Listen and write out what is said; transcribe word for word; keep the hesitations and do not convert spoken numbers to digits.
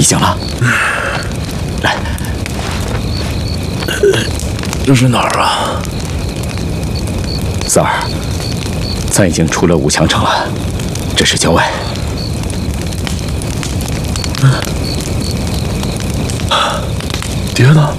醒了。来， 这是哪儿啊？ 三儿，咱已经出了五强城了，这是郊外。 爹呢？